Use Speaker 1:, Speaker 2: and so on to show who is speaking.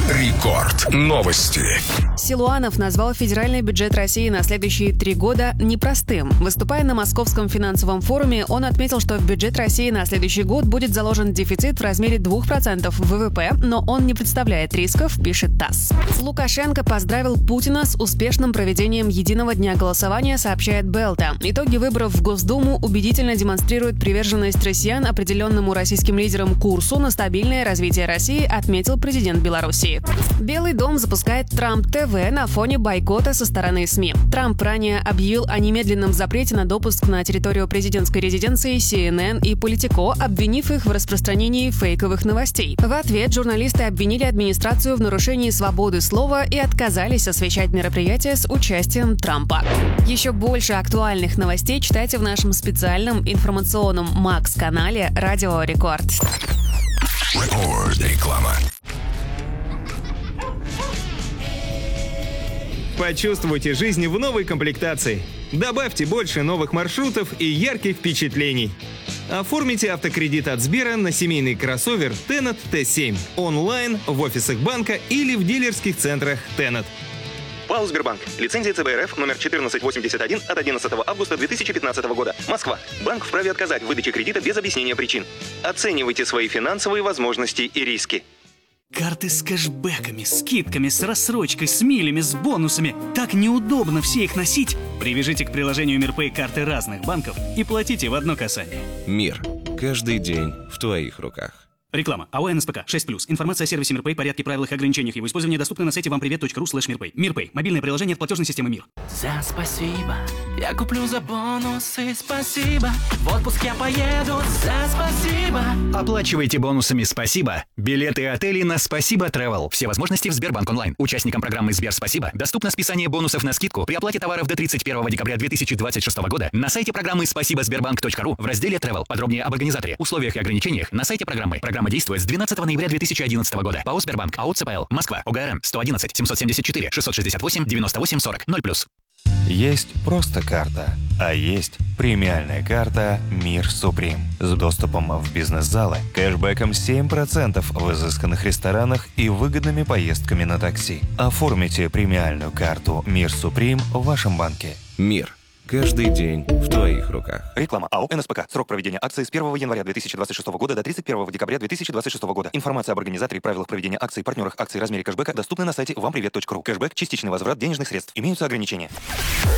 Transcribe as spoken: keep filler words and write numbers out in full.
Speaker 1: Рекорд. Новости.
Speaker 2: Силуанов назвал федеральный бюджет России на следующие три года непростым. Выступая на Московском финансовом форуме, он отметил, что в бюджет России на следующий год будет заложен дефицит в размере двух процентов вэ вэ пэ, но он не представляет рисков, пишет ТАСС. Лукашенко поздравил Путина с успешным проведением единого дня голосования, сообщает Белта. Итоги выборов в Госдуму убедительно демонстрируют приверженность россиян определенному российским лидерам курсу на стабильное развитие России, отметил президент Беларуси. Белый дом запускает Трамп ТВ на фоне бойкота со стороны СМИ. Трамп ранее объявил о немедленном запрете на допуск на территорию президентской резиденции си эн эн и Политико, обвинив их в распространении фейковых новостей. В ответ журналисты обвинили администрацию в нарушении свободы слова и отказались освещать мероприятия с участием Трампа. Еще больше актуальных новостей читайте в нашем специальном информационном Макс-канале «Радио Рекорд».
Speaker 1: Реклама.
Speaker 3: Почувствуйте жизнь в новой комплектации. Добавьте больше новых маршрутов и ярких впечатлений. Оформите автокредит от Сбера на семейный кроссовер Тенет тэ семь онлайн, в офисах банка или в дилерских центрах Тенет.
Speaker 4: ПАО «Сбербанк». Лицензия цэ бэ эр эф номер четырнадцать восемьдесят один от одиннадцатого августа две тысячи пятнадцатого года. Москва. Банк вправе отказать в выдаче кредита без объяснения причин. Оценивайте свои финансовые возможности и риски.
Speaker 5: Карты с кэшбэками, скидками, с рассрочкой, с милями, с бонусами. Так неудобно все их носить. Привяжите к приложению МирПэй карты разных банков и платите в одно касание.
Speaker 6: Мир. Каждый день в твоих руках.
Speaker 5: Реклама. АО эн эс пэ ка шесть плюс. Информация о сервисе МирПэй, порядке, правилах и ограничениях его использования доступна на сайте вампривет точка ру слэш мирпэй. МирПэй. Мобильное приложение от платежной системы Мир.
Speaker 7: За спасибо. Я куплю за бонусы. Спасибо. В отпуск я поеду. За спасибо.
Speaker 8: Оплачивайте бонусами «Спасибо» билеты и отели на «Спасибо Travel». Все возможности в Сбербанк онлайн. Участникам программы «Сбер Спасибо» доступно списание бонусов на скидку при оплате товаров до тридцать первого декабря две тысячи двадцать шестого года на сайте программы спасибо сбербанк точка ру в разделе Travel. Подробнее об организаторе, условиях и ограничениях на сайте программы. Программа действует с двенадцатого ноября две тысячи одиннадцатого года. ПАО «Сбербанк». АО цэ пэ эл. Москва. о гэ эр эм сто одиннадцать семьсот семьдесят четыре шестьсот шестьдесят восемь девяносто восемь сорок ноль плюс.
Speaker 9: Есть просто карта, а есть премиальная карта «Мир Суприм» с доступом в бизнес-залы, кэшбэком семь процентов в изысканных ресторанах и выгодными поездками на такси. Оформите премиальную карту «Мир Суприм» в вашем банке.
Speaker 6: Мир. Каждый день в твоих руках.
Speaker 4: Реклама. АО эн эс пэ ка. Срок проведения акции с первого января две тысячи двадцать шестого года до тридцать первого декабря две тысячи двадцать шестого года. Информация об организаторе, правилах проведения акций, партнерах акций, размере кэшбэка доступна на сайте вампривет точка ру. Кэшбэк – частичный возврат денежных средств. Имеются ограничения.